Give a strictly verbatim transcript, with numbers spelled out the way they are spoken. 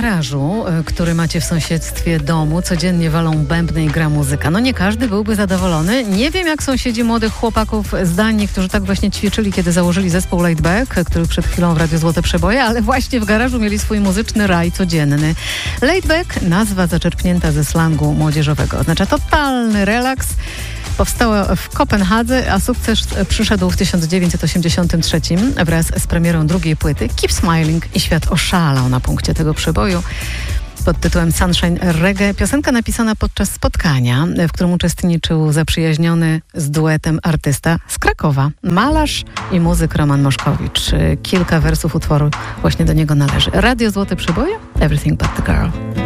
garażu, który macie w sąsiedztwie domu, codziennie walą bębny i gra muzyka. No nie każdy byłby zadowolony. Nie wiem, jak sąsiedzi młodych chłopaków z Danii, którzy tak właśnie ćwiczyli, kiedy założyli zespół Laidback, który przed chwilą w Radiu Złote Przeboje, ale właśnie w garażu mieli swój muzyczny raj codzienny. Laidback, nazwa zaczerpnięta ze slangu młodzieżowego, oznacza totalny relaks. Powstała w Kopenhadze, a sukces przyszedł w tysiąc dziewięćset osiemdziesiątym trzecim wraz z premierą drugiej płyty Keep Smiling i świat oszalał na punkcie tego przeboju pod tytułem Sunshine Reggae. Piosenka napisana podczas spotkania, w którym uczestniczył zaprzyjaźniony z duetem artysta z Krakowa, malarz i muzyk Roman Moszkowicz. Kilka wersów utworu właśnie do niego należy. Radio Złote Przeboje, Everything But The Girl.